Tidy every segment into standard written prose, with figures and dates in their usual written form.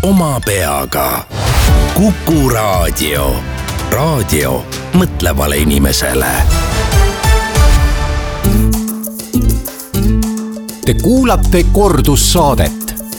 oma peaga. Kuku Raadio. Raadio mõtlevale inimesele. Te kuulate kordussaadet.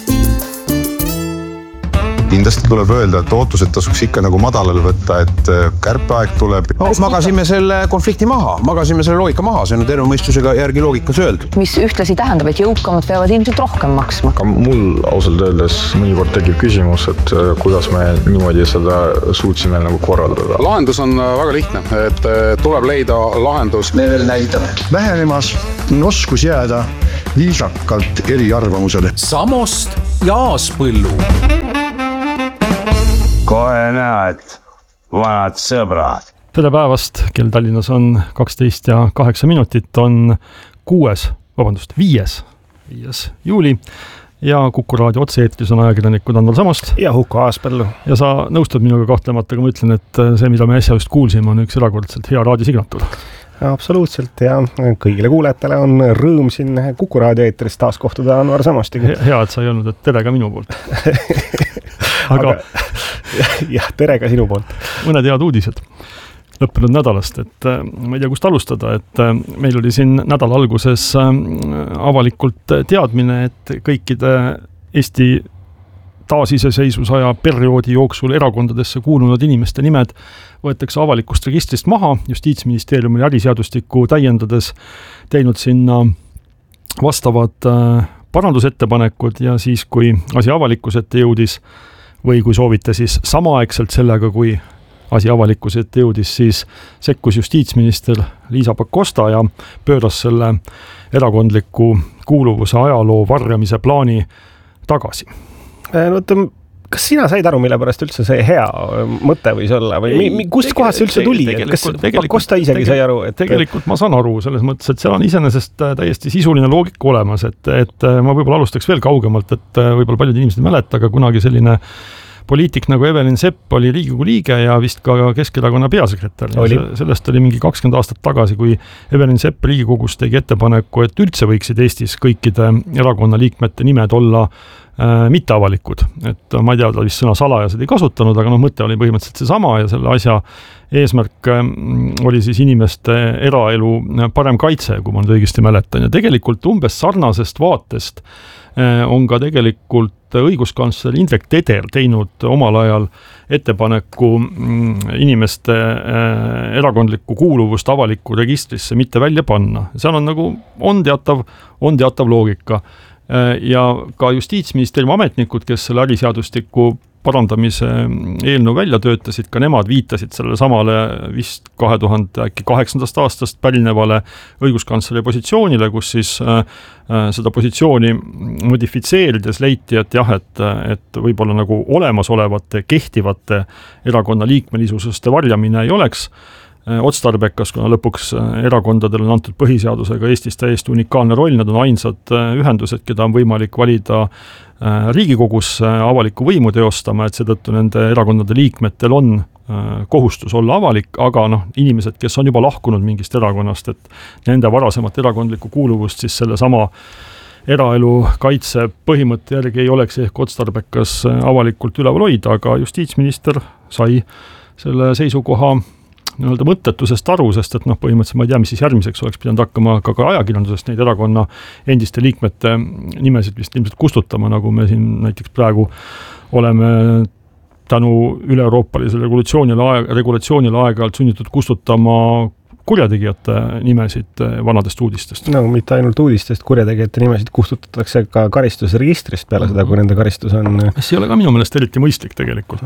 Kindlasti tuleb öelda, et ootused tasuks ikka nagu madalal võtta, et kärpeaeg tuleb. Magasime selle konflikti maha, magasime selle loogika maha, see on terve mõistusega järgi loogikas öeldud. Mis ühtlasi tähendab, et jõukamad peavad ilmselt rohkem maksma. Ka mul ausalt öeldes mõnikord tekib küsimus, et kuidas me niimoodi seda suutsime nagu korraldada. Lahendus on väga lihtne, et tuleb leida lahendus. Me veel näitame. Vähenemas on oskus jääda viisakalt eri arvamusele. Samost ja Aaspõllu. Kohe näed, vanad sõbrad. Tere päevast, kell Tallinnas on 12:08, on 5. juuli ja Kuku Raadio otse-eetris on ajakirjanikud Andval Samost ja Huko Aaspõllu. Ja sa nõustud minuga kahtlemata, aga ma ütlen, et see, mida me äsja just kuulsime, on üks erakordselt hea raadiosignatuur. Absoluutselt ja kõigile kuulajatele on rõõm siin Kuku Raadio eetris taas kohtuda Andval Samostiga. Hea, et sa ei olnud, et tere ka minu poolt. aga jah, tere ka sinu poolt. Mõned head uudised lõppenud nädalast, et ma ei tea, kust alustada, et meil oli siin nädala alguses avalikult teadmine, et kõikide Eesti taasiseseisvusaja perioodi jooksul erakondadesse kuulunud inimeste nimed võetakse avalikust registrist maha. Justiitsministeerium oli äriseadustikku täiendades teinud sinna vastavad parandusettepanekud ja siis, kui asi avalikkuse ette jõudis või kui soovite siis samaaegselt sellega, kui asi avalikkuse ette jõudis, siis sekkus justiitsminister Liisa Pakosta ja pööras selle erakondliku kuuluvuse ajaloo varjamise plaani tagasi. Kas sina said aru, mille pärast üldse see hea mõte võis olla? Või kust kohast see üldse tuli? Kas Pakosta isegi sai aru? Tegelikult ma saan aru selles mõttes, et seal on iseenesest täiesti sisuline loogika olemas, et ma võib-olla alustaks veel kaugemalt, et võib-olla paljud inimesed ei mäleta, aga kunagi selline poliitik nagu Evelyn Sepp oli Riigikogu liige ja vist ka Keskerakonna peasekretär. Sellest oli mingi 20 aastat tagasi, kui Evelyn Sepp Riigikogus tegi ettepaneku, et üldse võiksid Eestis kõikide erakonna liikmete nimed olla mitteavalikud. Et ma ei tea, ta vist sõna salajased ei kasutanud, aga mõte oli põhimõtteliselt seesama ja selle asja eesmärk oli siis inimeste eraelu parem kaitse, kui ma nüüd õigesti mäletan. Ja tegelikult umbes sarnasest vaatest on ka tegelikult õiguskantsler Indrek Teder teinud omal ajal ettepaneku inimeste erakondlikku kuuluvust avalikku registrisse mitte välja panna. Seal on teatav loogika. Ja ka Justiitsministeeriumi ametnikud, kes selle äriseadustiku parandamise eelnõu välja töötasid, ka nemad viitasid sellele samale vist 2008. aastast pärinevale õiguskantsleri positsioonile, kus siis seda positsiooni modifitseerides leiti, et jah, et võib-olla nagu olemasolevate kehtivate erakonna liikmelisususte varjamine ei oleks otstarbekas, kuna lõpuks erakondadel on antud põhiseadusega Eestis täiesti unikaalne roll, nad on ainsad ühendused, keda on võimalik valida Riigikogus avalikku võimu teostama, et seetõttu nende erakondade liikmetel on kohustus olla avalik, aga inimesed, kes on juba lahkunud mingist erakonnast, et nende varasemat erakondlikku kuuluvust siis selle sama eraelu kaitse põhimõtte järgi ei oleks ehk otstarbekas avalikult üleval hoida, aga justiitsminister sai selle seisukoha mõttetusest aru, sest et põhimõtteliselt ma ei tea, mis siis järgmiseks oleks pidanud hakkama ka ajakirjandusest neid erakonna endiste liikmete nimesid vist ilmselt kustutama, nagu me siin näiteks praegu oleme tänu üle-euroopalisele regulatsioonile aeg-ajalt sunnitud kustutama kurjategijate nimesid vanadest uudistest. Mitte ainult uudistest, kurjategijate nimesid kustutatakse ka karistusregistrist peale seda, kui nende karistus on... See ei ole ka minu meelest eriti mõistlik tegelikult,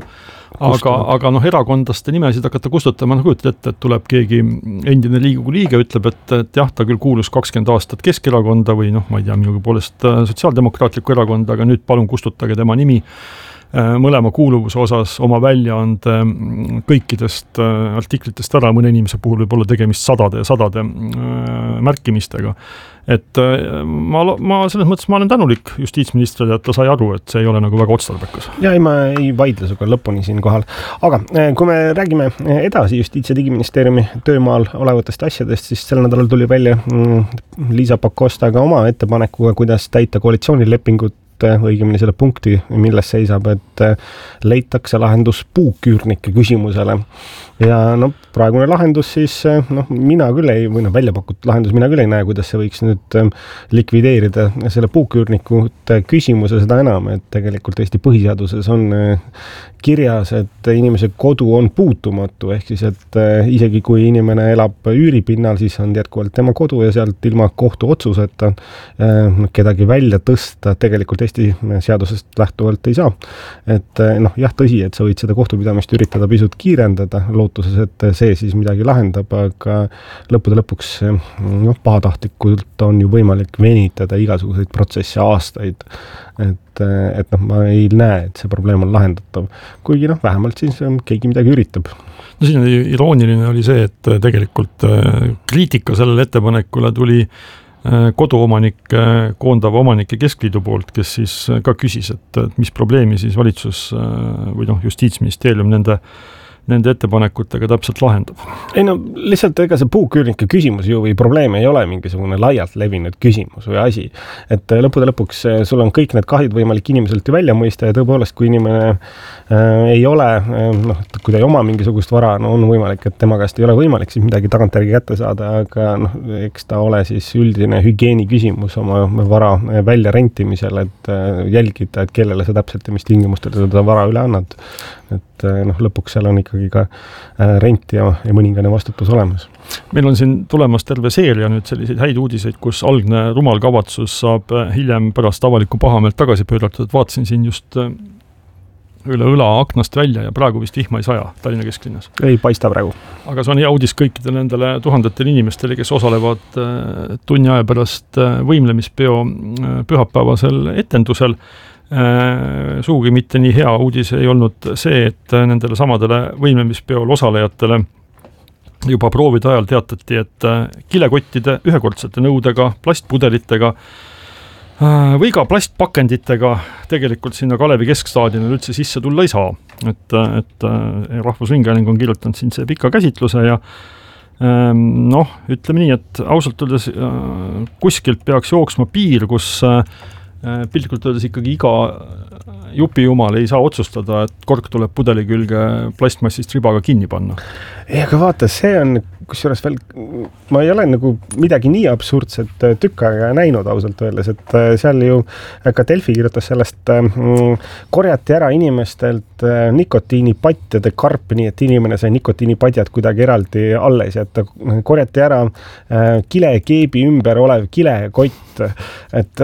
aga erakondlaste nimesid hakata kustutama, kujutad ette, et tuleb keegi endine Riigikogu liige, ütleb, et jah, ta küll kuulus 20 aastat Keskerakonda või ma ei tea, minugi poolest sotsiaaldemokraatlikku erakonda, aga nüüd palun kustutage tema nimi mõlema kuuluvuse osas oma väljaande kõikidest artiklitest ära, mõne inimese puhul võib olla tegemist sadade märkimistega. Et ma selles mõttes ma olen tänulik justiitsministrile, et ta sai aru, et see ei ole nagu väga otstarbekas. Ja ma ei vaidle suga lõpuni siin kohal. Aga kui me räägime edasi Justiits- ja Digiministeeriumi töömaal olevatest asjadest, siis sel nädalal tuli välja Liisa Pakostaga oma ettepanekuga, kuidas täita koalitsioonilepingut õigemini selle punkti, milles seisab, et leitakse lahendus puuküürnike küsimusele. Ja praegune lahendus siis, mina küll ei, või välja pakutud lahendus, mina küll ei näe, kuidas see võiks nüüd likvideerida selle puuküürnikute küsimuse, seda enam, et tegelikult Eesti põhiseaduses on kirjas, et inimese kodu on puutumatu, ehk siis, et isegi kui inimene elab üüripinnal, siis on jätkuvalt tema kodu ja sealt ilma kohtu otsuseta kedagi välja tõsta tegelikult Eesti seadusest lähtuvalt ei saa. Et jah, tõsi, et sa võid seda kohtupidamist üritada pisut kiirendada, lootuses, et see siis midagi lahendab, aga lõppude lõpuks pahatahtlikult on ju võimalik venitada igasuguseid protsesse aastaid. Et ma ei näe, et see probleem on lahendatav. Kuigi vähemalt siis keegi midagi üritab. No siin oli irooniline oli see, et tegelikult kriitika sellele ettepanekule tuli koduomanike, koondava omanike keskliidu poolt, kes siis ka küsis, et mis probleemi siis valitsus või Justiitsministeerium nende ettepanekutega täpselt lahendab. Ei lihtsalt ega see puuküürnike küsimus ju või probleem ei ole mingisugune laialt levinud küsimus või asi. Et lõppude lõpuks sul on kõik need kahjud võimalik inimeselt ju välja mõista ja tõepoolest, kui inimene ei ole, kui ta ei oma mingisugust vara, on võimalik, et tema käest ei ole võimalik siis midagi tagantjärgi kätte saada, aga eks ta ole siis üldine hügieeni küsimus oma vara välja rentimisel, et jälgida, et kellele sa täpselt ja mis tingimustel seda vara üle annad. Et lõpuks seal on ikkagi ka rent ja mõningane vastutus olemas. Meil on siin tulemas terve seeria nüüd selliseid häid uudiseid, kus algne rumal kavatsus saab hiljem pärast avalikku pahameelt tagasi pööratud. Vaatasin siin just üle õla aknast välja ja praegu vist vihma ei saja Tallinna kesklinnas. Ei paista praegu. Aga see on hea uudis kõikidele nendele tuhandetele inimestele, kes osalevad tunni aja pärast võimlemispeo pühapäevasel etendusel. Suugi mitte nii hea uudis ei olnud see, et nendele samadele võimlemispeol osalejatele juba proovide ajal teatati, et kilekottide ühekordsete nõudega, plastpudelitega või ka plastpakenditega tegelikult sinna Kalevi keskstaadionil üldse sisse tulla ei saa. Et Rahvusringhääling on kirjutanud siin see pika käsitluse ja ütleme nii, et ausalt öeldes kuskilt peaks jooksma piir, kus piltlikult öeldes ikkagi iga jupijumal ei saa otsustada, et kork tuleb pudeli külge plastmassist ribaga kinni panna. Ei, aga vaata, see on, kusjuures veel, ma ei ole midagi nii absurdset tükk aega näinud ausalt öeldes, et seal ju ka Delfi kirjutas sellest, korjati ära inimestelt nikotiinipatjade karp, nii et inimene sai nikotiinipadjad kuidagi eraldi alles, et korjati ära kilekeebi ümber olev kilekott, et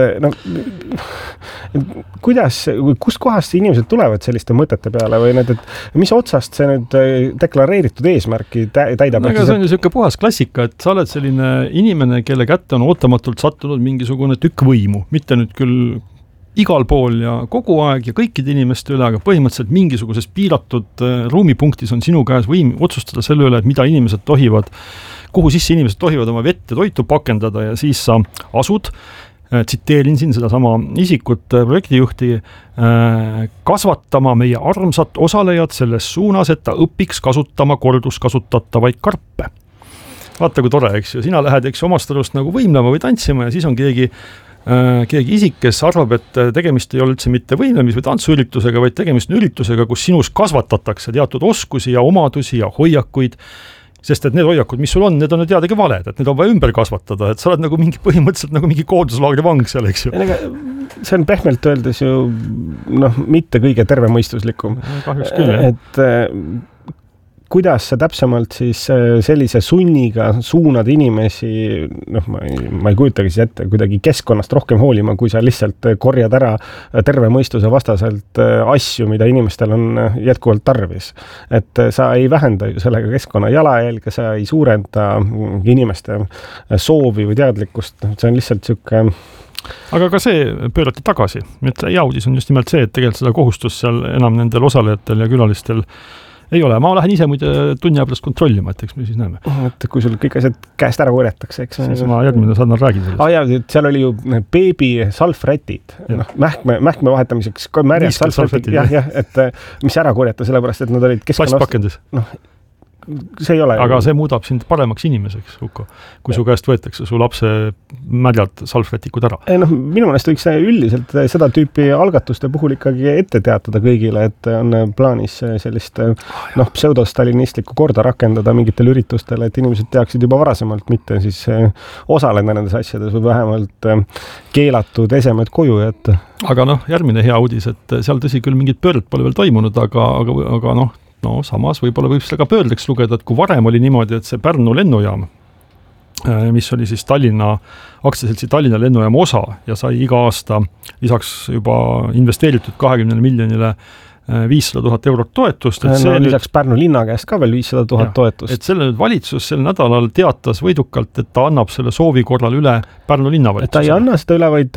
kust kohast inimesed tulevad selliste mõtete peale või need, et mis otsast see nüüd deklareeritud eesmärki täidab? Aga see on ju selline puhas klassika, et sa oled selline inimene, kelle kätte on ootamatult sattunud mingisugune tükk võimu, mitte nüüd küll igal pool ja kogu aeg ja kõikide inimeste üle, aga põhimõtteliselt mingisuguses piiratud ruumipunktis on sinu käes võim otsustada selle üle, et mida inimesed tohivad, kuhu sisse inimesed tohivad oma vett ja toitu pakendada ja siis sa asud, tsiteerin siin seda sama isikut, projektijuhti, kasvatama meie armsat osalejad selles suunas, et ta õpiks kasutama korduskasutatavaid karpe. Vaata, kui tore, eks ju. Sina lähed, eks omast arust nagu võimlema või tantsima ja siis on keegi isik, kes arvab, et tegemist ei ole üldse mitte võimlemis- või tantsuüritusega, vaid tegemist on üritusega, kus sinus kasvatatakse teatud oskusi ja omadusi ja hoiakuid, sest et need hoiakud, mis sul on, need on teadagi valed, et need on vaja ümber kasvatada, et sa oled nagu põhimõtteliselt nagu mingi koonduslaagri vang seal, eks ju. See on pehmelt öeldes ju mitte kõige tervemõistuslikum. Kahjuks küll, jah. Et kuidas sa täpsemalt siis sellise sunniga suunad inimesi, ma ei kujutagi siis ette, kuidagi keskkonnast rohkem hoolima, kui sa lihtsalt korjad ära terve mõistuse vastaselt asju, mida inimestel on jätkuvalt tarvis. Et sa ei vähenda ju sellega keskkonna jalajälge, sa ei suurenda inimeste soovi või teadlikkust, see on lihtsalt siuke. Aga ka see pöörati tagasi. Hea uudis on just nimelt see, et tegelikult seda kohustust seal enam nendel osalejatel ja külalistel ei ole. Ma lähen ise muide tunni aja pärast kontrollima, et eks me siis näeme. Et kui sul kõik asjad käest ära võetakse, eks. Siis ma järgmine saadnal räägin sellest. Jah, seal oli ju beebi salfrätid. Mähkme vahetamiseks märjad salfrätid. Jah, et mis ära korjata, sellepärast, et nad olid plastpakendis. see ei ole. Aga see muudab sind paremaks inimeseks, Uko, kui su käest võetakse su lapse märjalt salvrätikud ära. Minu meelest võiks üldiselt seda tüüpi algatuste puhul ikkagi ette teatada kõigile, et on plaanis sellist pseudostalinistlikku korda rakendada mingitel üritustel, et inimesed teaksid juba varasemalt mitte siis osaleda nendes asjades või vähemalt keelatud esemed koju jätta. Aga järgmine hea uudis, et seal tõsi küll mingid pöörd pole veel toimunud, aga samas võib-olla võib seda ka pöördeks lugeda, et kui varem oli niimoodi, et see Pärnu lennujaam, mis oli siis Tallinna, aktsiaseltsi Tallinna lennujaam osa ja sai iga aasta lisaks juba investeeritud 20 miljonile 500 000 eurot toetust. Lisaks Pärnu linna käest ka veel 500 000 toetust. Et selle valitsus sel nädalal teatas võidukalt, et ta annab selle soovi korral üle Pärnu linnavalitsusele. Ta ei anna seda üle, vaid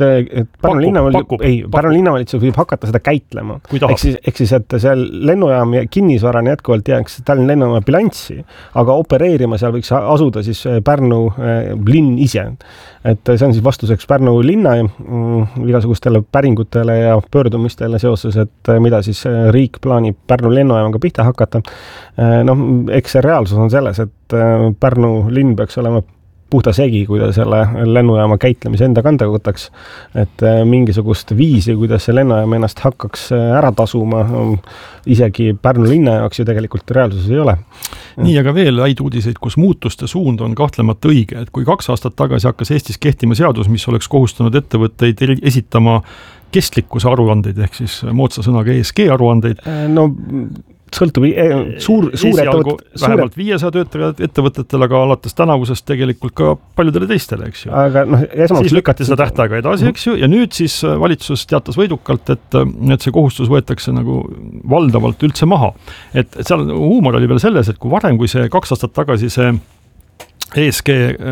Pärnu linnavalitsus võib hakata seda käitlema. Ehk siis, et see lennujaam kinnisvarane jätkuvalt jääks Tallinna lennujaama bilanssi, aga opereerima seal võiks asuda siis Pärnu linn ise. Et see on siis vastuseks Pärnu linna igasugustele päringutele ja pöördumistele seoses, et mida siis riik plaanib Pärnu lennujaamaga pihta hakata. Eks see reaalsus on selles, et Pärnu linn peaks olema puhta segi, kui ta selle lennujaama käitlemise enda kanda võtaks, et mingisugust viisi, kuidas see lennujaam ennast hakkaks ära tasuma, isegi Pärnu linna jaoks ju tegelikult reaalsuses ei ole. Nii, aga veel häid uudiseid, kus muutuste suund on kahtlemata õige, et kui 2 aastat tagasi hakkas Eestis kehtima seadus, mis oleks kohustanud ettevõtteid esitama kestlikkuse aruandeid, ehk siis moodsa sõnaga ESG aruandeid. Sõltub suur vähemalt 500 töötajad ettevõtetele, aga alates tänavusest tegelikult ka paljudele teistele, eks ju. Aga siis lükati seda tähtaega edasi, eks ju, ja nüüd siis valitsus teatas võidukalt, et see kohustus võetakse nagu valdavalt üldse maha. Et seal huumor oli veel selles, et kui varem, kui see 2 aastat tagasi see ESG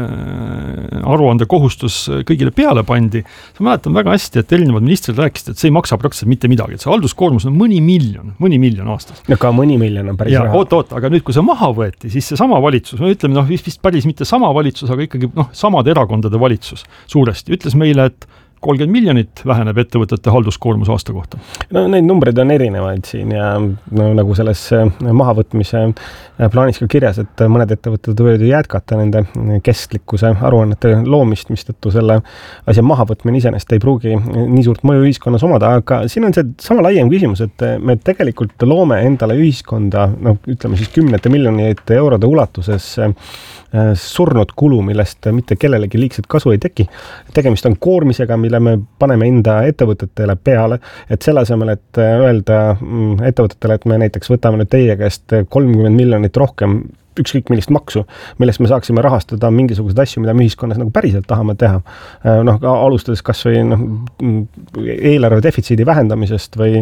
aruande kohustus kõigile peale pandi, ma mäletan väga hästi, et erinevad ministrid rääkisid, et see ei maksa praktiliselt mitte midagi, et see halduskoormus on mõni miljon aastas. Ja ka mõni miljon on päris raha. Oot, aga nüüd, kui see maha võeti, siis see sama valitsus, me ütleme, vist päris mitte sama valitsus, aga ikkagi samade erakondade valitsus suuresti, ütles meile, et 30 miljonit väheneb ettevõtete halduskoormus aasta kohta. Neid numbreid on erinevaid siin ja nagu selles mahavõtmise plaanis ka kirjas, et mõned ettevõtted võivad ju jätkata nende kestlikkuse aruannete loomist, mistõttu selle asja mahavõtmine iseenesest ei pruugi nii suurt mõju ühiskonnas omada, aga siin on see sama laiem küsimus, et me tegelikult loome endale ühiskonda, ütleme siis 10 miljonite eurode ulatuses surnud kulu, millest mitte kellelegi liigselt kasu ei teki. Tegemist on koormisega, mille me paneme enda ettevõtetele peale, et selle asemel, et öelda ettevõtetele, et me näiteks võtame nüüd teie käest 30 miljonit rohkem ükskõik millist maksu, millest me saaksime rahastada mingisuguseid asju, mida me ühiskonnas nagu päriselt tahame teha. Alustades kas või eelarve defitsiidi vähendamisest või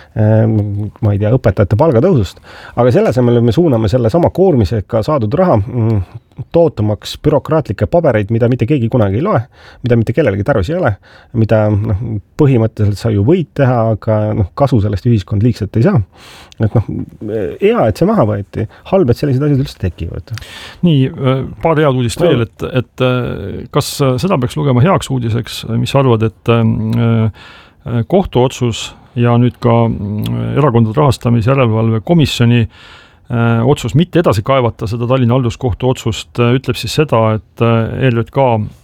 ma ei tea, õpetajate palgatõusust. Aga selle asemel me suuname selle sama koormisega saadud raha tootumaks bürokraatlikke pabereid, mida mitte keegi kunagi ei loe, mida mitte kellelegi tarvis ei ole, mida põhimõtteliselt sa ju võid teha, aga kasu sellest ühiskond liigselt ei saa. Et hea, et see maha võeti, halb, et sellised asjad üldse tekivad. Nii, paar head uudist veel, et kas seda peaks lugema heaks uudiseks, mis arvad, et kohtuotsus ja nüüd ka erakondade rahastamise järelevalve komisjoni otsus mitte edasi kaevata seda Tallinna halduskohtu otsust ütleb siis seda, et ERJK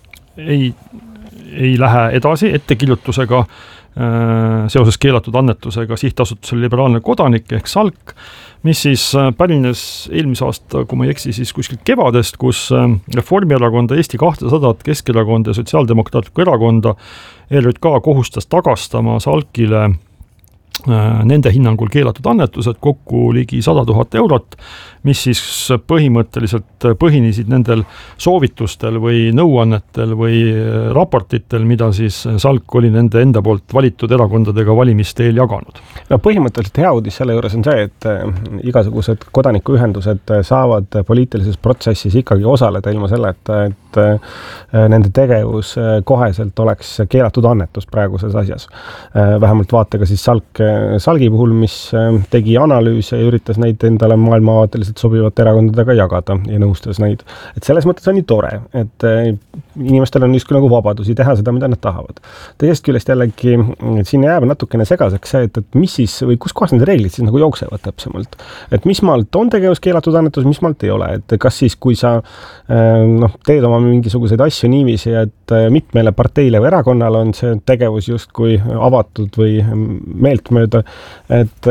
ei lähe edasi ettekirjutusega seoses keelatud annetusega sihtasutusele Liberaalne kodanik ehk SALK, mis siis pärines eelmise aasta, kui ma ei eksi, siis kuskil kevadest, kus Reformierakonda, Eesti 200, Keskerakonda ja Sotsiaaldemokraatlikku erakonda ERJK kohustas tagastama SALKile nende hinnangul keelatud annetused kokku ligi 100 000 eurot, mis siis põhimõtteliselt põhinesid nendel soovitustel või nõuannetel või raportitel, mida siis SALK oli nende enda poolt valitud erakondadega valimiste eel jaganud. Põhimõtteliselt hea uudis selle juures on see, et igasugused kodanikuühendused saavad poliitilises protsessis ikkagi osaleda ilma selleta, et nende tegevus koheselt oleks keelatud annetus praeguses asjas. Vähemalt vaatega siis SALK Salgi puhul, mis tegi analüüse ja üritas neid endale maailmavaateliselt sobivate erakondadega jagada ja nõustas neid. Et selles mõttes on nii tore, et inimestel on justkui nagu vabadusi teha seda, mida nad tahavad. Teisest küljest jällegi siin jääb natukene segaseks see, et mis siis või kus kohas need reeglid siis nagu jooksevad täpsemalt. Et mis maalt on tegevus keelatud annetus, mis maalt ei ole. Et kas siis, kui sa teed oma mingisuguseid asju niiviisi, et mitmele parteile või erakonnal on see tegevus justkui avatud või meeltmööda, et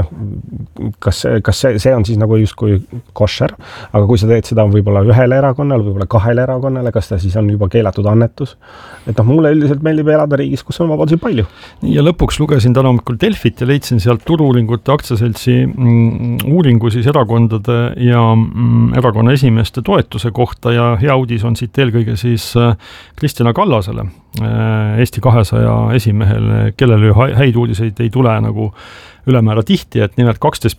kas see on siis nagu justkui košer, aga kui sa teed seda võib-olla ühele erakonnale, võib-olla kahele erakonnale, kas ta siis on juba keelatud annetus. Et mulle üldiselt meeldib elada riigis, kus on vabadusi palju. Ja lõpuks lugesin täna hommikul Delfit ja leidsin sealt Turu-uuringute aktsiaseltsi uuringu siis erakondade ja erakonna esimeeste toetuse kohta ja hea uudis on siit eelkõige siis Kristina Kallasele, Eesti 200 esimehel, kellele häid uudiseid ei tule nagu ülemäära tihti, et nimelt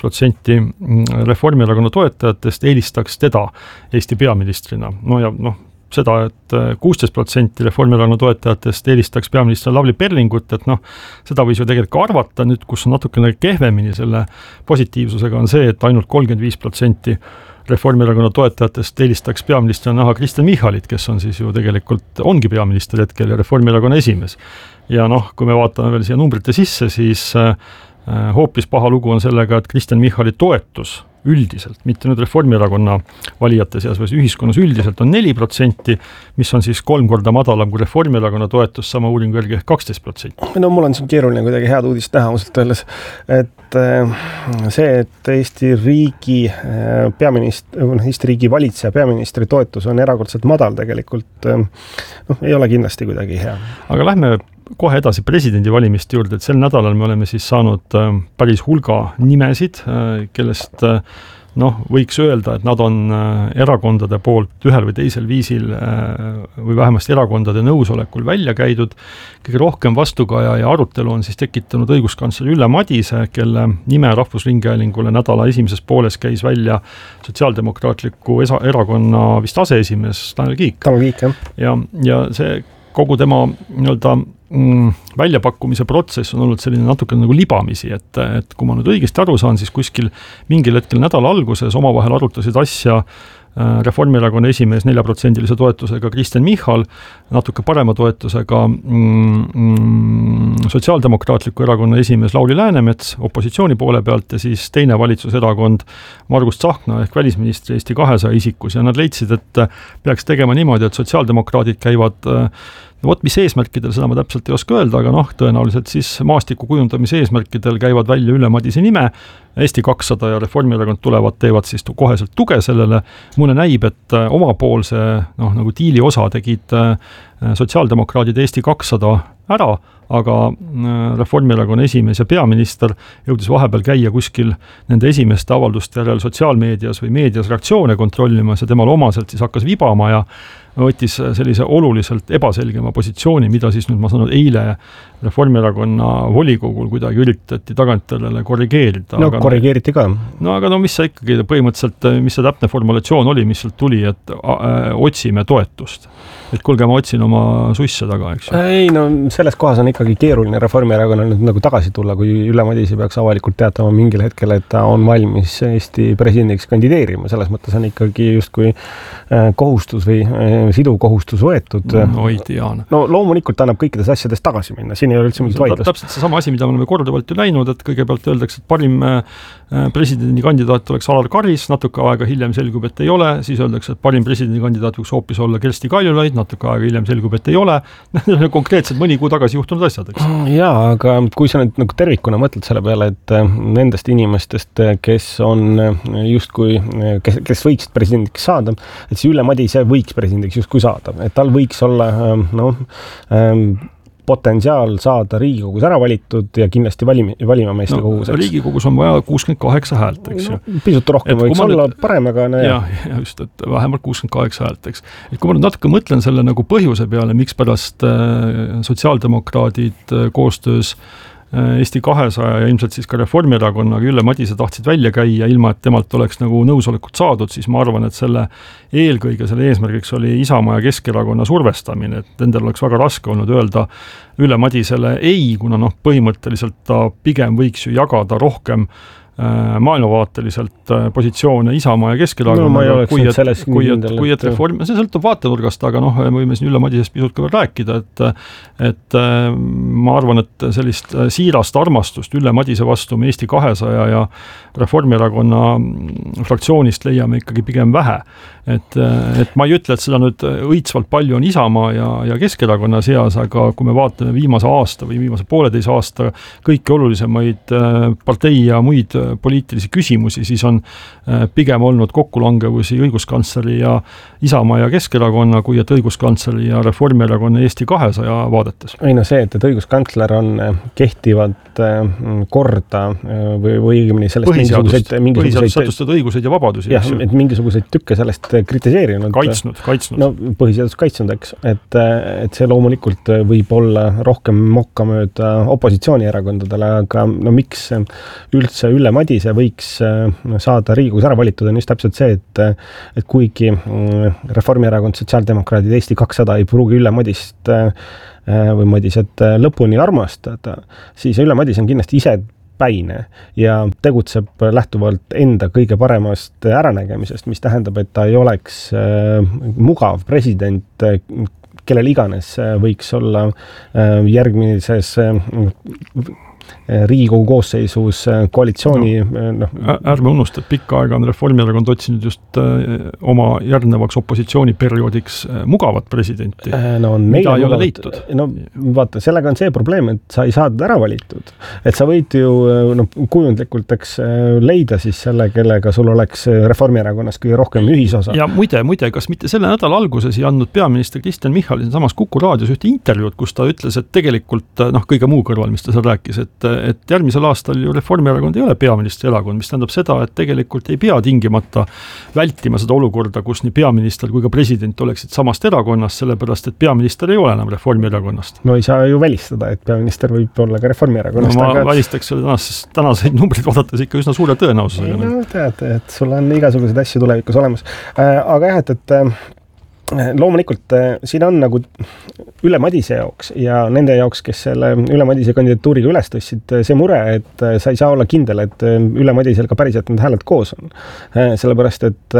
12% Reformierakonna toetajatest eelistaks teda Eesti peaministrina. No ja seda, et 16% Reformierakonna toetajatest eelistaks peaminister Lavly Perlingut, et seda võis ju tegelikult arvata, nüüd kus on natukene kehvemini selle positiivsusega on see, et ainult 35% Reformierakonna toetajatest eelistaks peaministrina näha Kristen Michalit, kes on siis ju tegelikult ongi peaminister hetkel ja Reformierakonna esimees. Ja kui me vaatame veel siia numbrite sisse, siis hoopis paha lugu on sellega, et Kristen Michali toetus üldiselt, mitte nüüd Reformierakonna valijate seas, või ühiskonnas üldiselt on 4%, mis on siis 3 korda madalam kui Reformierakonna toetus, sama uuringu järgi 12%. No mul on siin keeruline kuidagi head uudist näha, ausalt öeldes, et see, et Eesti riigi Eesti riigi valitseja peaministri toetus on erakordselt madal tegelikult, ei ole kindlasti kuidagi hea. Aga lähme kohe edasi presidendi valimiste juurde, et sel nädalal me oleme siis saanud päris hulga nimesid, kellest võiks öelda, et nad on erakondade poolt ühel või teisel viisil või vähemasti erakondade nõusolekul välja käidud. Kõige rohkem vastukaja ja arutelu on siis tekitanud õiguskantsler Ülle Madise, kelle nime Rahvusringhäälingule nädala esimeses pooles käis välja sotsiaaldemokraatliku erakonna vist aseesimees Tanel Kiik. Tanel Kiik, jah. Ja see kogu tema väljapakkumise protsess on olnud selline natuke nagu libamisi, et kui ma nüüd õigesti aru saan, siis kuskil mingil hetkel nädala alguses omavahel arutasid asja Reformierakonna esimees 4% toetusega Kristen Michal, natuke parema toetusega sotsiaaldemokraatliku erakonna esimees Lauri Läänemets opositsiooni poole pealt ja siis teine valitsuserakond Margus Tsahkna ehk välisministri Eesti 200 isikus ja nad leidsid, et peaks tegema niimoodi, et sotsiaaldemokraadid käivad mis eesmärkidel, seda ma täpselt ei oska öelda, aga tõenäoliselt siis maastiku kujundamise eesmärkidel käivad välja Ülle Madise nime, Eesti 200 ja Reformierakond teevad siis koheselt tuge sellele. Mulle näib, et omapoolse nagu diili osa tegid sotsiaaldemokraadid Eesti 200 ära, aga Reformierakonna esimees ja peaminister jõudis vahepeal käia kuskil nende esimeste avalduste järel sotsiaalmeedias või meedias reaktsioone kontrollimas ja temal omaselt siis hakkas vibama ja võttis sellise oluliselt ebaselgema positsiooni, mida siis nüüd ma saan eile Reformierakonna volikogul kuidagi üritati tagantjärele korrigeerida. No korrigeeriti ka. Aga mis see ikkagi põhimõtteliselt, mis see täpne formulatsioon oli, mis sealt tuli, et otsime toetust. Et kuulge, ma otsin oma suisse taga, eks ju? Ei, selles kohas on ikkagi keeruline Reformierakonnal nüüd nagu tagasi tulla, kui Ülle Madise peaks avalikult teatama mingil hetkel, et ta on valmis Eesti presidendiks kandideerima. Selles mõttes on ikkagi justkui kohustus või siduv kohustus võetud. Ei tean. Loomulikult annab kõikides asjades tagasi minna, siin ei ole üldse mingit vaidlust. Täpselt see sama asi, mida me oleme korduvalt ju näinud, et kõigepealt öeldakse, et parim presidendikandidaat oleks Alar Karis, natuke aega hiljem selgub, et ei ole, siis öeldakse, et parim presidendikandidaat võiks hoopis olla Kersti Kaljulaid, natuke aega hiljem selgub, et ei ole. Konkreetselt mõni kuu tagasi juhtunud asjad, eks? Jaa, aga kui sa nüüd nagu tervikuna mõtled selle peale, et nendest inimestest, kes on justkui, kes võiksid presidendiks saada, et siis Ülle Madise võiks presidendiks justkui saada, et tal võiks olla potentsiaal saada Riigikogus ära valitud ja kindlasti valimameeste kogus. Riigikogus on vaja 68 häält, eks ju. Pisut rohkem võiks olla parem, aga ja just, et vähemalt 68 häält, eks. Et kui ma nüüd natuke mõtlen selle nagu põhjuse peale, miks pärast sotsiaaldemokraadid koostöös Eesti 200 ja ilmselt siis ka Reformierakonnaga Ülle Madise tahtsid välja käia, ilma et temalt oleks nagu nõusolekut saadud, siis ma arvan, et eelkõige selle eesmärgiks oli Isamaa ja Keskerakonna survestamine, et nendel oleks väga raske olnud öelda Ülle Madisele ei, kuna põhimõtteliselt ta pigem võiks ju jagada rohkem maailmavaateliselt positsioone Isamaa ja Keskerakonna kui et reform, see sõltub vaatenurgast, aga me võime siin Ülle Madisest pisut ka veel rääkida, et ma arvan, et sellist siirast armastust Ülle Madise vastu me Eesti 200 ja Reformierakonna fraktsioonist leiame ikkagi pigem vähe. Et ma ei ütle, et seda nüüd õitsvalt palju on Isamaa ja Keskerakonna seas, aga kui me vaatame viimase aasta või viimase 1,5 aasta kõiki olulisemaid partei ja muid poliitilisi küsimusi, siis on pigem olnud kokkulangevusi õiguskantsleri ja Isamaa ja Keskerakonna, kui et õiguskantsleri ja Reformierakonna Eesti 200 vaadetes. Ei see, et õiguskantsler on kehtivat korda või õigemini sellest põhiseadust sätustada õiguseid ja vabadusi. Jah, et mingisuguseid tükke sellest kritiseerinud. Kaitsnud. No põhiseadust kaitsnud, eks. Et see loomulikult võib olla rohkem mokka mööda opositsioonierakondadele, aga miks üldse Ülle Madise võiks saada Riigikogus ära valitud, on just täpselt see, et kuigi Reformierakond, Sotsiaaldemokraadid, Eesti 200 ei pruugi Ülle Madist või Madiset lõpuni armastada, siis Ülle Madis on kindlasti ise päine ja tegutseb lähtuvalt enda kõige paremast äranägemisest, mis tähendab, et ta ei oleks mugav president, kellel iganes võiks olla järgmises Riigikogu koosseisus koalitsiooni ärme unusta, et pikka aega on Reformierakond otsinud just oma järgnevaks opositsiooniperioodiks mugavat presidenti, mida ei ole leitud. Vaata, sellega on see probleem, et sa ei saadud ära valitud. Et sa võid ju kujundlikult leida siis selle, kellega sul oleks Reformierakonnas kõige rohkem ühisosa. Ja muide, kas mitte selle nädala alguses ei andnud peaminister Kristen Michal samas Kuku raadios ühte intervjuud, kus ta ütles, et tegelikult kõige muu kõrval, mis ta seal rääkis, et järgmisel aastal ju Reformierakond ei ole peaministri erakond, mis tähendab seda, et tegelikult ei pea tingimata vältima seda olukorda, kus nii peaminister kui ka president oleksid samast erakonnast, sellepärast, et peaminister ei ole enam Reformierakonnast. No ei saa ju välistada, et peaminister võib olla ka Reformierakonnast. Ma välistaks selle tänaseid numbrid vaadates ikka üsna suure tõenäosusega. No tead, et sul on igasuguseid asju tulevikus olemas. Aga jah, et loomulikult siin on nagu Ülle Madise jaoks ja nende jaoks, kes selle Ülle Madise kandidatuuriga üles tõstsid, see mure, et sa ei saa olla kindel, et Ülle Madisel ka päriselt need hääled koos on. Sellepärast, et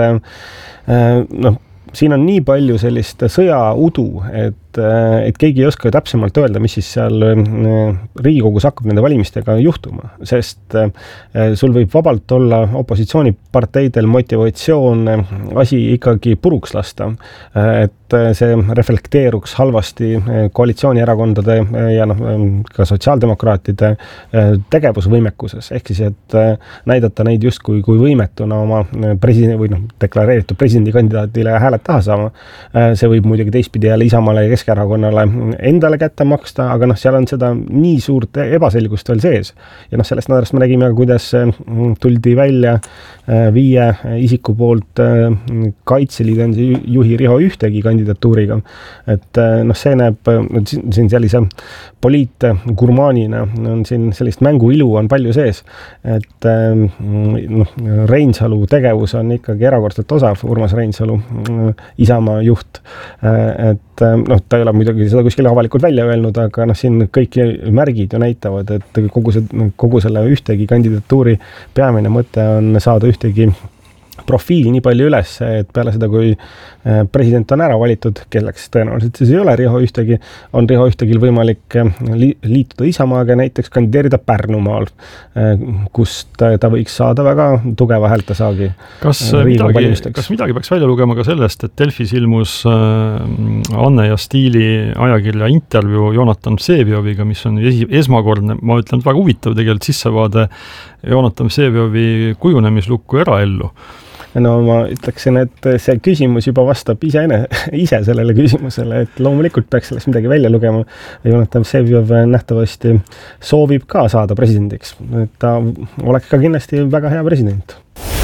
siin on nii palju sellist sõjaudu, et keegi ei oska täpsemalt öelda, mis siis seal Riigikogus hakkab nende valimistega juhtuma, sest sul võib vabalt olla opositsiooniparteidel motivatsioon asi ikkagi puruks lasta, et see reflekteeruks halvasti koalitsioonierakondade ja ka sotsiaaldemokraatide tegevusvõimekuses, ehk siis, et näidata neid just kui võimetuna oma presidendi või deklareeritud presidendikandidaadile hääled taha saama. See võib muidugi teistpidi jälle Isamaale ja Keskerakonnale endale kätte maksta, aga seal on seda nii suurt ebaselgust veel sees. Ja sellest nädalast me nägime, kuidas tuldi välja 5 isiku poolt Kaitseliidu juhi Riho Ühtegi kandidatuuriga. Et see näeb siin sellise poliitgurmaanina on siin sellist mängu ilu on palju sees, et Reinsalu tegevus on ikkagi erakordselt osav, Urmas Reinsalu, Isamaa juht, et ta ei ole muidugi seda kuskil avalikult välja öelnud, aga siin kõik märgid ju näitavad, et kogu selle Ühtegi kandidatuuri peamine mõte on saada Ühtegi profiili nii palju üles, et peale seda, kui president on ära valitud, kelleks tõenäoliselt siis ei ole Riho Ühtegi, on Riho Ühtegil võimalik liituda Isamaaga, näiteks kandideerida Pärnumaal, kust ta võiks saada väga tugeva häältesaagi. Kas midagi peaks välja lugema ka sellest, et Delfis ilmus Anne ja Stiili ajakirja intervjuu Jonatan Vsevioviga, mis on esmakordne, ma ütlen, väga huvitav tegelikult sissevaade Jonatan Vseviovi kujunemislukku eraellu. No ma ütleksin, et see küsimus juba vastab ise sellele küsimusele, et loomulikult peaks sellest midagi välja lugema. Jonatan Vseviov nähtavasti soovib ka saada presidendiks. Ta oleks ka kindlasti väga hea president.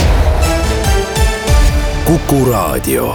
Kuku raadio.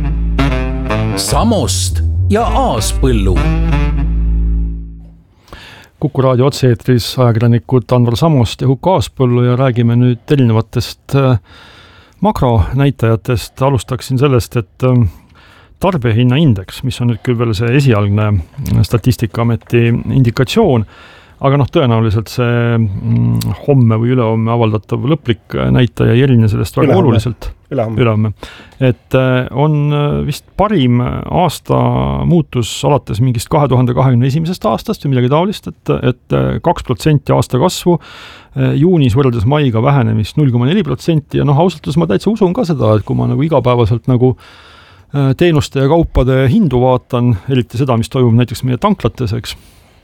Samost ja Aaspõllu. Kuku raadio otse-eetris ajakirjanikud Anvar Samost ja Huko Aaspõllu ja räägime nüüd erinevatest makronäitajatest. Alustaksin sellest, et tarbijahinnaindeks, mis on nüüd küll veel see esialgne Statistikaameti indikatsioon, aga tõenäoliselt see homme või ülehomme avaldatav lõplik näitaja ei erine sellest väga oluliselt. Ülehomme. Et on vist parim aasta muutus alates mingist 2021. aastast või midagi taolist, et 2% aasta kasvu, juunis võrreldes maiga vähenemist 0,4% ja ausalt ma täitsa usun ka seda, et kui ma igapäevaselt teenuste ja kaupade hindu vaatan, eriti seda, mis toimub näiteks meie tanklates, eks,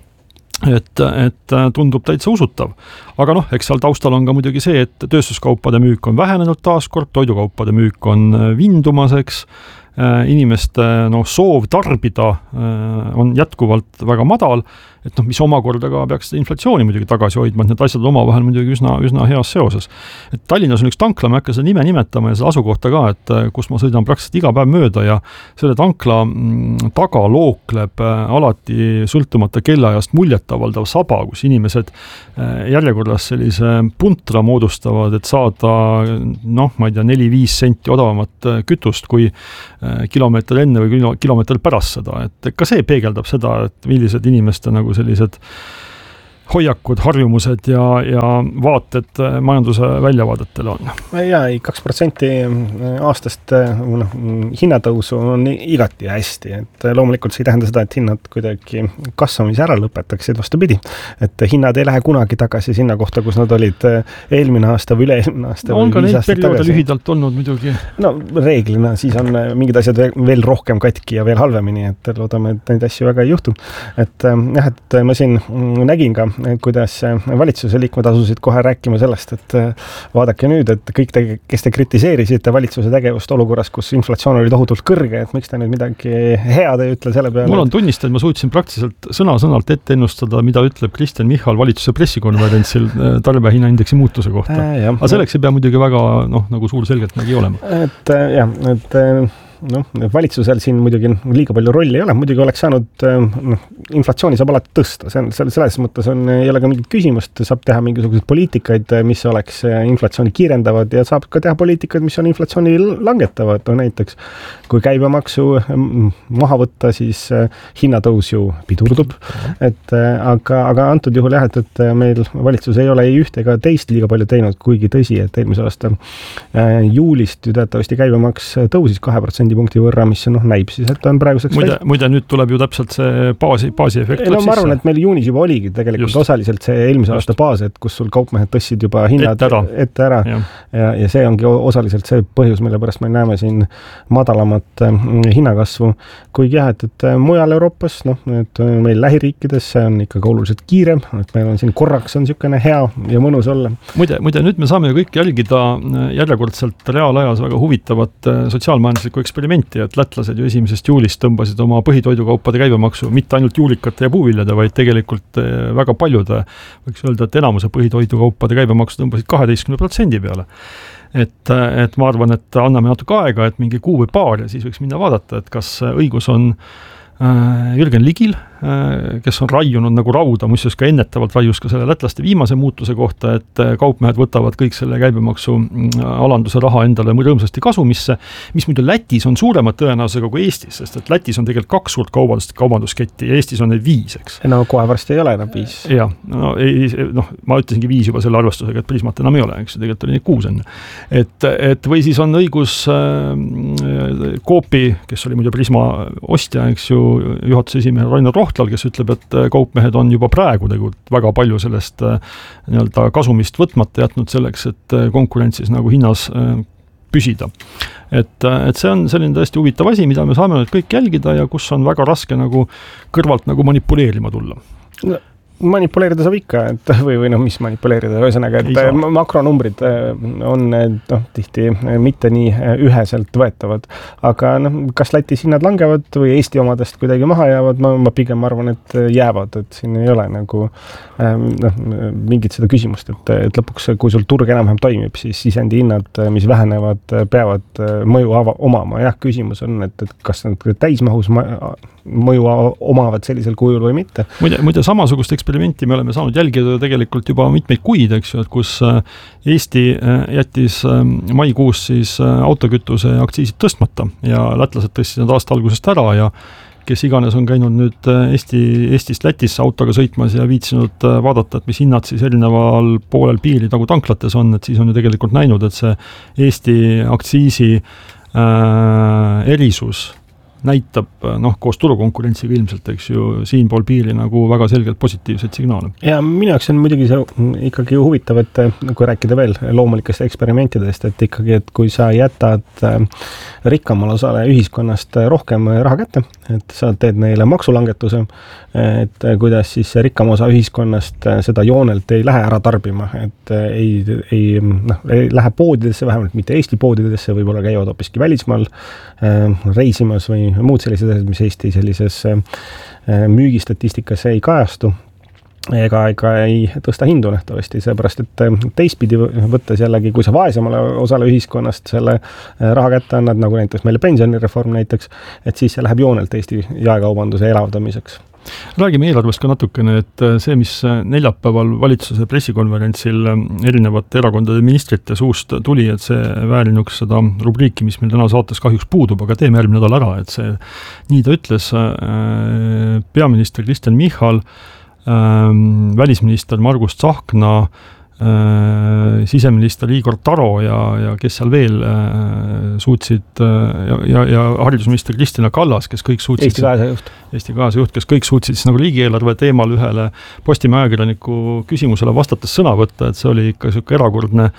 et tundub täitsa usutav. Aga eks seal taustal on ka muidugi see, et tööstuskaupade müük on vähenenud taaskord, toidukaupade müük on vindumaseks, inimeste soov tarbida on jätkuvalt väga madal, et mis omakorda ka peaks inflatsiooni muidugi tagasi hoidma, et need asjad omavahel muidugi üsna heas seoses. Et Tallinnas on üks tankla, ma ei hakka seda nime nimetama ja seda asukohta ka, et kus ma sõidan praktiliselt iga päev mööda ja selle tankla taga lookleb alati sõltumata kellaajast muljetavaldav saba, kus inimesed järjekorras sellise puntra moodustavad, et saada ma ei tea, 4-5 senti odavamat kütust kui kilomeeter enne või kilomeeter pärast seda. Et ka see peegeldab seda, et millised inimeste sellised hoiakud, harjumused ja vaated majanduse väljavaadetele on. Ja 2% aastast hinnatõusu on igati hästi, et loomulikult see ei tähenda seda, et hinnad kuidagi kasvamise ära lõpetaksid, vastupidi, et hinnad ei lähe kunagi tagasi sinna kohta, kus nad olid eelmine aasta või üle-eelmine aasta. On ka neid perioode lühidalt olnud muidugi. Reeglina siis on mingid asjad veel rohkem katki ja veel halvemini, et loodame, et neid asju väga ei juhtu. Et ma siin nägin ka, kuidas valitsuse liikmed asusid kohe rääkima sellest, et vaadake nüüd, et kõik te, kes te kritiseerisite valitsuse tegevust olukorras, kus inflatsioon oli tohutult kõrge, et miks te nüüd midagi head ei ütle selle peale? Mul on tunnistada, et ma suutsin praktiliselt sõna-sõnalt ette ennustada, mida ütleb Kristen Michal valitsuse pressikonverentsil tarbijahinnaindeksi muutuse kohta. Aga selleks ei pea muidugi väga nagu suur selgeltnägi olema. Valitsusel siin muidugi liiga palju rolli ei ole, muidugi oleks saanud, inflatsiooni saab alati tõsta, selles mõttes ei ole ka mingit küsimust, saab teha mingisuguseid poliitikaid, mis oleks inflatsiooni kiirendavad ja saab ka teha poliitikaid, mis on inflatsiooni langetavad, näiteks kui käibemaksu maha võtta, siis hinnatõus ju pidurdub, aga antud juhul et meil valitsus ei ole ei ühte ega teist liiga palju teinud, kuigi tõsi, et eelmise aasta juulist ju teatavasti käibemaks tõusis 2% punkti võrra, mis näib siis, et on praeguseks muide nüüd tuleb ju täpselt see baasi efekt. Ma arvan, et meil juunis juba oligi tegelikult osaliselt see eelmise aasta baas, et kus sul kaupmehed tõssid juba hinnad ette ära ja see ongi osaliselt see põhjus, mille pärast me näeme siin madalamat hinnakasvu. Kuigi et mujal Euroopas, et meil lähiriikides see on ikkagi oluliselt kiirem, et meil on siin korraks on niisugune hea ja mõnus olla. Muide, nüüd me saame ju kõik jälgida järjekordselt reaalajas väga huvitavat sotsiaalmajanduslikku eksperimenti, et lätlased ju 1. juulist tõmbasid oma põhitoidukaupade käibemaksu mitte ainult juulikate ja puuviljade, vaid tegelikult väga paljude, võiks öelda, et enamuse põhitoidukaupade käibemaksu tõmbasid 12% peale. Et ma arvan, et anname natuke aega, et mingi kuu või paar ja siis võiks minna vaadata, et kas õigus on Jürgen Ligil, kes on raiunud nagu rauda, muuseas ka ennetavalt raius ka selle lätlaste viimase muutuse kohta, et kaupmehed võtavad kõik selle käibemaksu alanduse raha endale rõõmsasti kasumisse, mis muidu Lätis on suurema tõenäosusega kui Eestis, sest et Lätis on tegelikult 2 suurt kaubandusketti ja Eestis on neid 5, eks. Kohe varsti ei ole enam 5. Jah, ma ütlesingi 5 juba selle arvestusega, et Prismat enam ei ole, eks, tegelikult oli neid 6 enne. Et või siis on õigus Coopi, kes oli muidu Prisma ostja, eks ju, juhatuse esimehe Rainer Rohtlal, kes ütleb, et kaupmehed on juba praegu tegelikult väga palju sellest nii-öelda kasumist võtmata jätnud selleks, et konkurentsis nagu hinnas püsida. Et see on selline tõesti huvitav asi, mida me saame nüüd kõik jälgida ja kus on väga raske nagu kõrvalt nagu manipuleerima tulla. Manipuleerida saab ikka, või mis manipuleerida, ühesõnaga, et makronumbrid on tihti mitte nii üheselt võetavad, aga kas Lätis hinnad langevad või Eesti omadest kuidagi maha jäävad, ma pigem arvan, et jäävad, et siin ei ole nagu mingit seda küsimust, et lõpuks, kui sul turg enam-vähem toimib, siis sisendi hinnad, mis vähenevad, peavad mõju omama. Jah, küsimus on, et kas nad täismahus mõju omavad sellisel kujul või mitte. Muide samasugust eksperimenti eksperimenti me oleme saanud jälgida tegelikult juba mitmeid kuid, eks ju, et kus Eesti jättis maikuus siis autokütuse aktsiisid tõstmata ja lätlased tõstsid nad aasta algusest ära ja kes iganes on käinud nüüd Eestist Lätisse autoga sõitmas ja viitsinud vaadata, et mis hinnad siis erineval poolel piiri nagu tanklates on, et siis on ju tegelikult näinud, et see Eesti aktsiisi erisus näitab, koos turukonkurentsiga ilmselt, eks ju, siinpool piiri nagu väga selgelt positiivseid signaale. Ja minu jaoks on muidugi see ikkagi huvitav, et kui rääkida veel loomulikest eksperimentidest, et ikkagi, et kui sa jätad rikkamal osale ühiskonnast rohkem raha kätte, et sa teed neile maksulangetuse, et kuidas siis rikkam osa ühiskonnast seda joonelt ei lähe ära tarbima, et ei lähe poodidesse, vähemalt mitte Eesti poodidesse, võib-olla käivad hoopiski välismaal reisimas või muud sellised asjad, mis Eesti sellises müügistatistikas ei kajastu ega ei tõsta hindu nähtavasti, seepärast, et teistpidi võttes jällegi, kui sa vaesemale osale ühiskonnast selle raha kätte annad, nagu näiteks meile pensionireform näiteks, et siis see läheb joonelt Eesti jaekaubanduse elavdamiseks. Räägime eelarvest ka natukene, et see, mis neljapäeval valitsuse pressikonverentsil erinevate erakondade ministrite suust tuli, et see väärinuks seda rubriiki, mis meil täna saates kahjuks puudub, aga teeme järgmine nädal ära, et see, nii ta ütles peaminister Kristen Michal, välisminister Margus Tsahkna, siseminister Igor Taro ja kes seal veel suutsid ja haridusminister Kristina Kallas, kes kõik suutsid Eesti 200 juht, kes kõik suutsid siis nagu riigieelarve teemal ühele Postimehe ajakirjaniku küsimusele vastates sõna võtta, et see oli ikka selline erakordne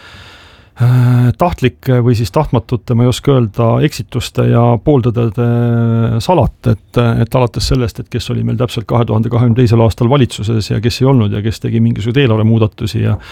tahtlik või siis tahtmatute, ma ei oska öelda, eksituste ja pooltõdede salat, et alates sellest, et kes oli meil täpselt 2022. aastal valitsuses ja kes ei olnud ja kes tegi mingisuguseid eelarvemuudatusi ja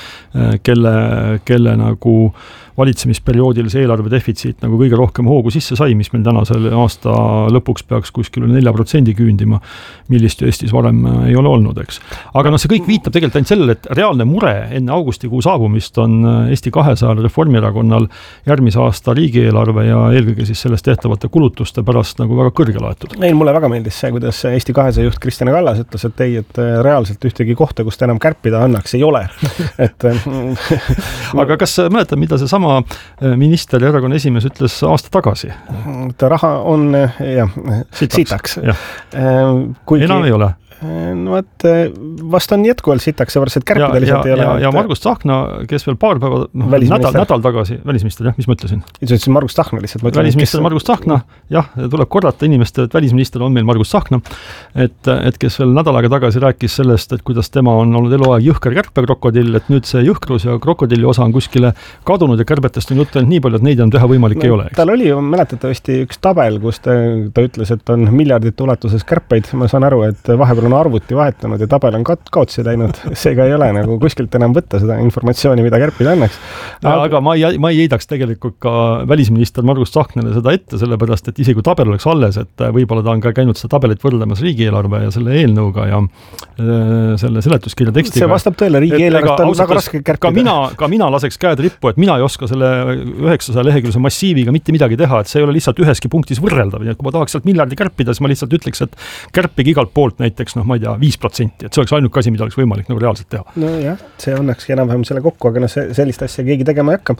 kelle nagu valitsemisperioodil see eelarve defitsiit nagu kõige rohkem hoogu sisse sai, mis meil tänasel aasta lõpuks peaks kuskil 4% küündima, millist ju Eestis varem ei ole olnud, eks. Aga see kõik viitab tegelikult ainult sellele, et reaalne mure enne augustikuu saabumist on Eesti 200 Reformierakonnal järgmise aasta riigieelarve ja eelkõige siis sellest tehtavate kulutuste pärast nagu väga kõrge laetud. Ei, mulle väga meeldis see, kuidas Eesti 200 juht Kristina Kallas ütles, et ei, et reaalselt ühtegi kohta, kus ta enam kärpida annaks, ei ole. Aga kas mäletad, mida see sama minister ja erakonna esimees ütles aasta tagasi? Raha on sitaks. Enam ei ole. No et vast on jätkuvalt sitaks, seepärast, et kärpida lihtsalt ei ole. Ja Margus Tsahkna, kes veel paar päeva, nädal tagasi, välisminister, jah, mis ma ütlesin? Sa ütlesin Margus Tsahkna lihtsalt. Välisminister Margus Tsahkna, jah, tuleb korrata inimestele, et välisminister on meil Margus Tsahkna, et kes veel nädal aega tagasi rääkis sellest, et kuidas tema on olnud eluaeg jõhker kärpekrokodil, et nüüd see jõhkrus ja krokodilli osa on kuskile kadunud ja kärbetest on juttu nii palju, et neid on teha võimalik ei ole. Tal oli mäletatavasti üks tabel, kus ta ütles, et on miljardite ulatuses kärpeid. Ma saan aru, et vahepeal on arvuti vahetanud ja tabel on kaotsi läinud. Seega ei ole nagu kuskilt enam võtta seda informatsiooni, mida kärpida annaks. Aga ma ei heidaks tegelikult ka välisminister Margus Tsahknale seda ette, sellepärast, et isegi kui tabel oleks alles, et võib-olla ta on ka käinud seda tabelit võrdlemas riigieelarve ja selle eelnõuga ja selle seletuskirja tekstiga. See vastab tõele, riigieelarvet on väga raske kärpida. Ka mina laseks käed rippu, et mina ei oska selle 900 lehekülse massiiviga mitte midagi teha, et see ei ole lihtsalt üheski punktis võrreldav. Ja kui ma tahaks sealt miljardi kärpida, siis ma lihtsalt ütleks, et kärpige igalt poolt näiteks, ma ei tea, 5%, et see oleks ainuke asi, mida oleks võimalik nagu reaalselt teha. No jah, see õnnekski enam-vähem selle kokku, aga sellist asja keegi tegema ei hakka.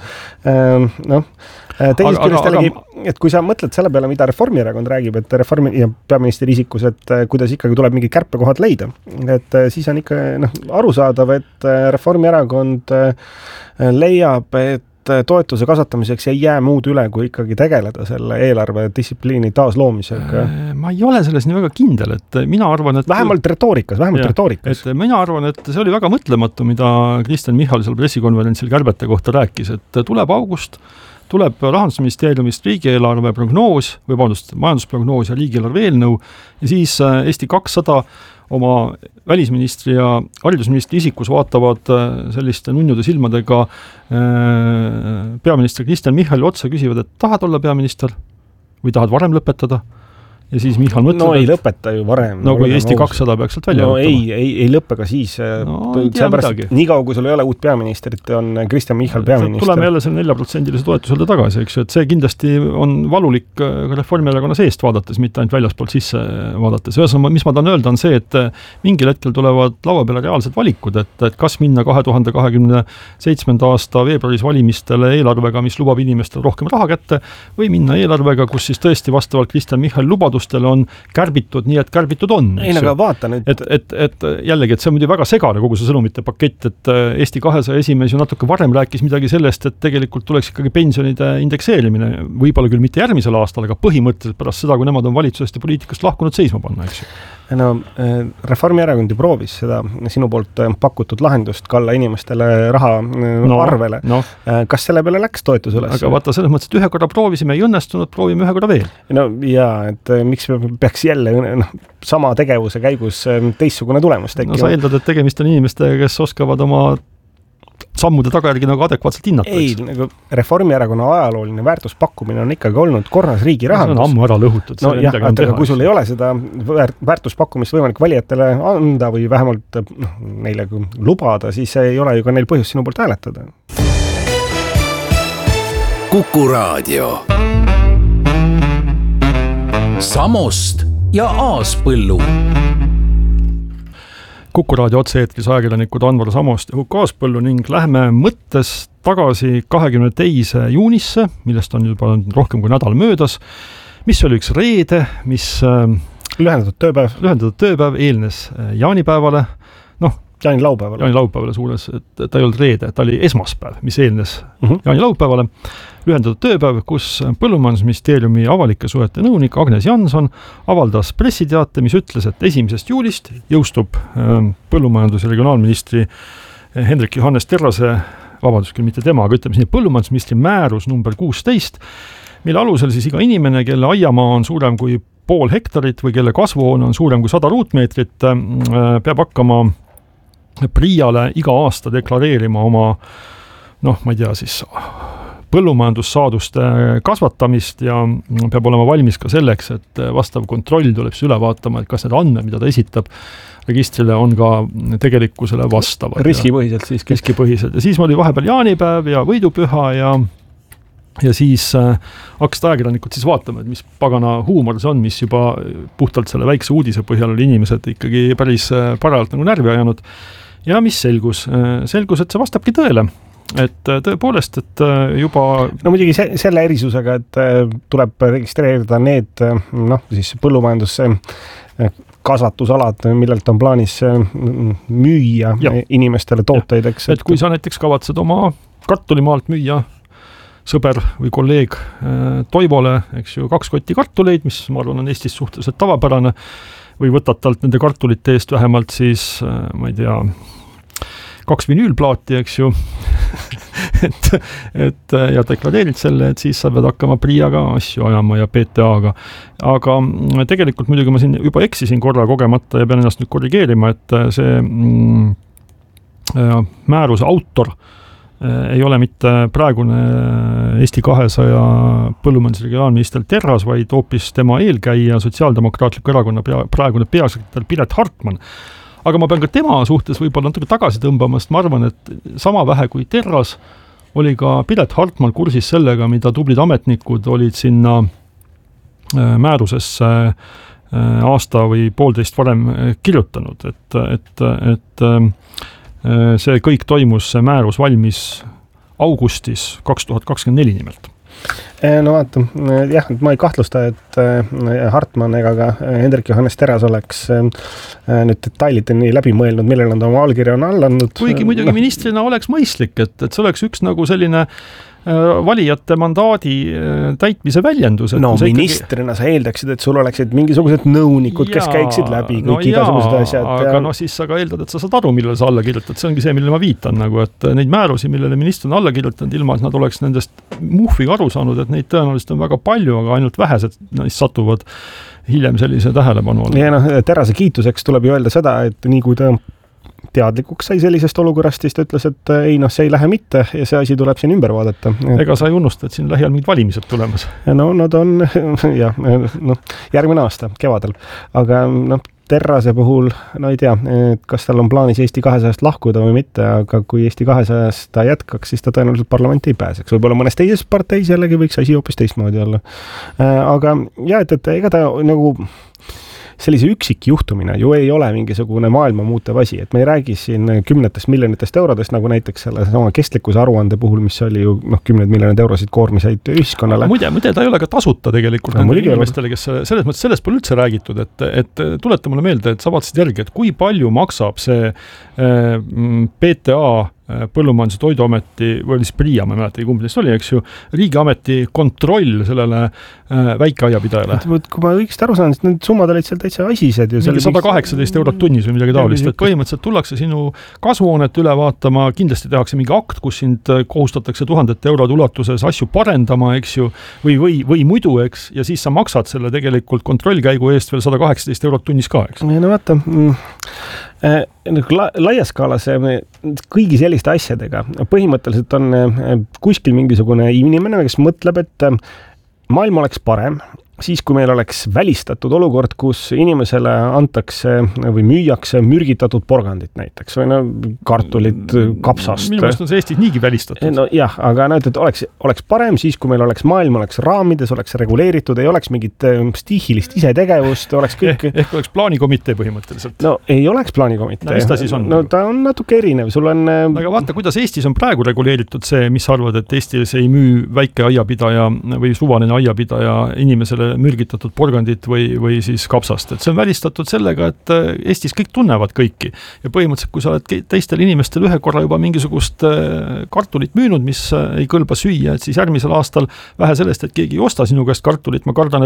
Teisest küljest jällegi, et kui sa mõtled selle peale, mida Reformierakond räägib, et ja peaministri isikus, et kuidas ikkagi tuleb mingid kärpekohad leida, et siis on ikka arusaadav, et Reformierakond leiab, et toetuse kasvatamiseks ei jää muud üle, kui ikkagi tegeleda selle eelarve distsipliini taasloomisega. Ma ei ole selles nii väga kindel, et mina arvan, et vähemalt retoorikas. Et mina arvan, et see oli väga mõtlematu, mida Kristen Michal seal pressikonverentsil kärbete kohta rääkis, et tuleb august, tuleb Rahandusministeeriumist riigieelarve prognoos, majandusprognoos ja riigieelarve eelnõu ja siis Eesti 200 oma välisministri ja haridusministri isikus vaatavad selliste nunnude silmadega peaminister Kristen Michali otsa, küsivad, et tahad olla peaminister või tahad varem lõpetada? ja siis Michal mõtleb, no ei lõpeta ju varem. No kui Eesti 200 peaks sealt välja võtama. Ei lõppe ka siis. Nii kaua, kui sul ei ole uut peaministrit, on Kristen Michal peaminister. Tuleme jälle selle 4% toetusele tagasi, eks ju, et see kindlasti on valulik Reformierakonna seest vaadates, mitte ainult väljaspoolt sisse vaadates. Ühesõnaga, mis ma tahan öelda, on see, et mingil hetkel tulevad laua peale reaalsed valikud, et kas minna 2027. aasta veebruaris valimistele eelarvega, mis lubab inimestele rohkem raha kätte, või minna eelarvega, kus siis tõesti vastavalt Kristen Michali lubadustele on kärbitud nii, et kärbitud on. Ei, aga vaata nüüd. Et jällegi, et see on muidu väga segane kogu see sõnumite pakett, et Eesti 200 esimees ju natuke varem rääkis midagi sellest, et tegelikult tuleks ikkagi pensionide indekseerimine, võib-olla küll mitte järgmisel aastal, aga põhimõtteliselt pärast seda, kui nemad on valitsusest ja poliitikast lahkunud seisma panna, eks ju. No, Reformierakond ju proovis seda sinu poolt pakutud lahendust kalla inimestele raha arvele. No. Kas selle peale läks toetus üles? Aga vaata, selles mõttes, et ühe korra proovisime, ei õnnestunud, proovime ühe korra veel. No jaa, et miks peaks jälle sama tegevuse käigus teistsugune tulemus tekkima? No sa eeldad, et tegemist on inimestega, kes oskavad oma sammude tagajärgi nagu adekvaatselt hinnata. Ei, nagu Reformierakonna ajalooline väärtuspakkumine on ikkagi olnud korras riigi rahandus. See on ammu ära lõhutud. No jah, aga kui sul ei ole seda väärtuspakkumist võimalik valijatele anda või vähemalt neile lubada, siis ei ole ju ka neil põhjust sinu poolt hääletada. Kuku Raadio. Samost ja Aaspõllu. Kuku Raadio otse-eetris ajakirjanikud Anvar Samost ja Huko Aaspõllu ning lähme mõttes tagasi 22. juunisse, millest on juba rohkem kui nädal möödas, mis oli üks reede, mis lühendatud tööpäev eelnes jaanipäevale, jaanilaupäevale suures, et ta ei olnud reede, ta oli esmaspäev, mis eelnes jaanilaupäevale, lühendatud tööpäev, kus Põllumajandusministeeriumi avalike suhete nõunik Agnes Janson avaldas pressiteate, mis ütles, et 1. juulist jõustub põllumajandus- ja regionaalministri Hendrik Johannes Terrase, vabandust küll mitte tema, aga ütleme siin põllumajandusministri määrus number 16, mille alusel siis iga inimene, kelle aiamaa on suurem kui 0,5 hektarit või kelle kasvuhoone on suurem kui 100 ruutmeetrit, peab hakkama PRIA-le iga aasta deklareerima oma, ma ei tea siis, põllumajandussaaduste kasvatamist ja peab olema valmis ka selleks, et vastav kontroll tuleb üle vaatama, et kas need andmed, mida ta esitab registrile, on ka tegelikkusele vastavad. Riskipõhiselt siis. Riskipõhiselt. Ja siis oli vahepeal jaanipäev ja võidupüha ja siis hakkasid ajakirjanikud siis vaatama, et mis pagana huumor see on, mis juba puhtalt selle väikse uudise põhjal oli inimesed ikkagi päris parajalt nagu närvi ajanud. Ja mis selgus? Selgus, et see vastabki tõele. Et tõepoolest, et juba... No muidugi selle erisusega, et tuleb registreerida need siis põllumajandusse kasvatusalad, millelt on plaanis müüa inimestele tooteid, eks. Et kui sa näiteks kavatsed oma kartulimaalt müüa sõber või kolleeg Toivole, eks ju, 2 kotti kartuleid, mis ma arvan on Eestis suhteliselt tavapärane, või võtad talt nende kartulite eest vähemalt siis, ma ei tea, 2 vinüülplaati, eks ju, et ja deklareerid selle, et siis sa pead hakkama PRIA-ga asju ajama ja PTA-ga. Aga tegelikult muidugi ma siin juba eksisin korra kogemata ja pean ennast nüüd korrigeerima, et see määruse autor ei ole mitte praegune Eesti 200 põllumajandus- ja regionaalminister Terras, vaid hoopis tema eelkäija Sotsiaaldemokraatliku erakonna praegune peasekretär Piret Hartman. Aga ma pean ka tema suhtes võib-olla natuke tagasi tõmbama, sest ma arvan, et sama vähe kui Terras oli ka Piret Hartman kursis sellega, mida tublid ametnikud olid sinna määrusesse aasta või 1,5 varem kirjutanud, et see kõik toimus, see määrus valmis augustis 2024 nimelt. No vaata, jah, ma ei kahtlusta, et Hartman ega ka Hendrik Johannes Terras oleks nüüd detailideni läbi mõelnud, millele nad oma allkirja on all andnud. Kuigi muidugi ministrina oleks mõistlik, et see oleks üks nagu selline valijate mandaadi täitmise väljendus. No ministrina sa eeldaksid, et sul oleksid mingisugused nõunikud, kes käiksid läbi kõik igasugused asjad. Aga siis sa ka eeldad, et sa saad aru, millele sa alla kirjutad. See ongi see, millele ma viitan, nagu, et neid määrusi, millele minister on alla kirjutanud, ilma et nad oleks nendest muhviga aru saanud, et neid tõenäoliselt on väga palju, aga ainult vähesed neist satuvad hiljem sellise tähelepanu alla. Ja Terrase kiituseks tuleb ju öelda seda, et nii kui ta teadlikuks sai sellisest olukorrast, siis ta ütles, et ei see ei lähe mitte ja see asi tuleb siin ümber vaadata. Ega sa ei unusta, et siin lähiajal mingid valimised tulemas? No nad on, jah, järgmine aasta, kevadel, aga Terrase puhul, ei tea, kas tal on plaanis Eesti 200-st lahkuda või mitte, aga kui Eesti 200-st ta jätkaks, siis ta tõenäoliselt parlamenti ei pääseks. Võib-olla mõnes teises parteis jällegi võiks asi hoopis teistmoodi olla. Aga jah, et ega ta nagu sellise üksikjuhtumina ju ei ole mingisugune maailma muutev asi, et me ei räägi siin 10 miljonitest eurodest, nagu näiteks selle sama kestlikkuse aruande puhul, mis oli ju 10 miljonid eurosid koormiseid ühiskonnale. Muide, ta ei ole ka tasuta tegelikult inimestele, kes selles mõttes sellest pole üldse räägitud, et tuleta mulle meelde, et sa vaatasid järgi, et kui palju maksab see PTA Põllumajandus- ja Toiduameti või oli PRIA, ma ei mäleta, kumb neist oli, eks ju, riigiameti kontroll sellele väikeaiapidajale. Kui ma õigesti aru saan, siis need summad olid seal täitsa asised. 118 eurot tunnis või midagi taolist, et põhimõtteliselt tullakse sinu kasvuhoonet üle vaatama, kindlasti tehakse mingi akt, kus sind kohustatakse 1000 eurod ulatuses asju parendama, eks ju, või muidu, eks, ja siis sa maksad selle tegelikult kontrollkäigu eest veel 118 eurot tunnis ka, eks. No vaata, laias skaalas kõigi selliste asjadega põhimõtteliselt on kuskil mingisugune inimene, kes mõtleb, et maailm oleks parem siis, kui meil oleks välistatud olukord, kus inimesele antakse või müüakse mürgitatud porgandit näiteks või kartulit kapsast. Minu meelest on see Eestis niigi välistatud. No jah, aga et oleks parem siis, kui meil oleks maailm, oleks raamides, oleks reguleeritud, ei oleks mingit stiihilist isetegevust, oleks kõik... Ehk oleks plaanikomitee põhimõtteliselt. No ei oleks plaanikomitee. No mis ta siis on? No ta on natuke erinev, sul on... Aga vaata, kuidas Eestis on praegu reguleeritud see, mis arvad, et Eestis ei müü väike aiapidaja või suvaline aiapidaja inimesele mürgitatud porgandit või siis kapsast. Et see on välistatud sellega, et Eestis kõik tunnevad kõiki. Ja põhimõtteliselt, kui sa oled teistel inimestel ühe korra juba mingisugust kartulit müünud, mis ei kõlba süüa, et siis järgmisel aastal vähe sellest, et keegi ei osta sinu käest kartulit, ma kardan,